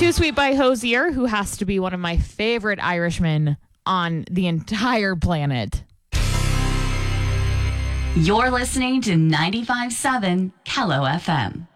Too Sweet by Hozier, who has to be one of my favorite Irishmen on the entire planet. You're listening to 95.7 Kello FM.